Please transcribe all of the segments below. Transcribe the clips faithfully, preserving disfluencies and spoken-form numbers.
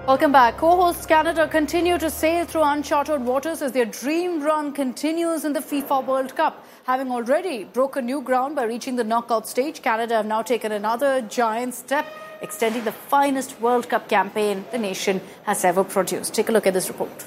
Welcome back. Co-hosts Canada continue to sail through uncharted waters as their dream run continues in the FIFA World Cup. Having already broken new ground by reaching the knockout stage, Canada have now taken another giant step, extending the finest World Cup campaign the nation has ever produced. Take a look at this report.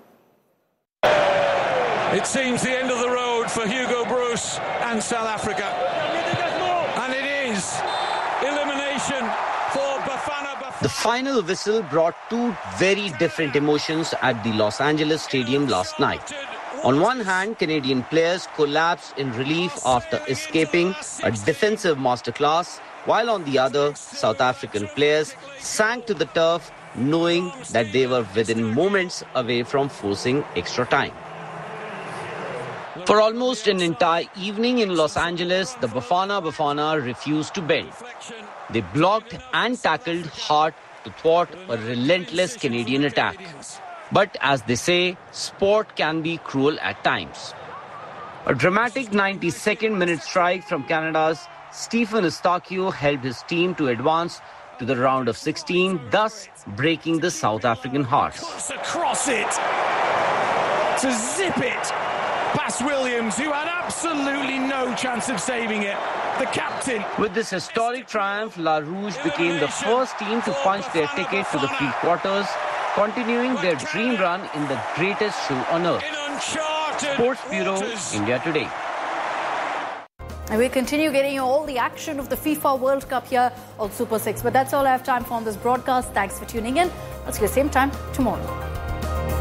It seems the end of the road for Hugo Broos and South Africa. And it is elimination for Bafana Bafana. The final whistle brought two very different emotions at the Los Angeles Stadium last night. On one hand, Canadian players collapsed in relief after escaping a defensive masterclass, while on the other, South African players sank to the turf knowing that they were within moments away from forcing extra time. For almost an entire evening in Los Angeles, the Bafana Bafana refused to bend. They blocked and tackled hard to thwart a relentless Canadian attack. But as they say, sport can be cruel at times. A dramatic ninety-second minute strike from Canada's Stephen Eustáquio helped his team to advance to the round of sixteen, thus breaking the South African hearts. Cuts across it to zip it past Williams, who had absolutely no chance of saving it. The captain. With this historic triumph, La Rouge became the first team to punch their ticket to the pre-quarters, continuing their dream run in the greatest show on earth. Sports Bureau, India Today. And we continue getting you all the action of the FIFA World Cup here on Super six. But that's all I have time for on this broadcast. Thanks for tuning in. I'll see you same time tomorrow.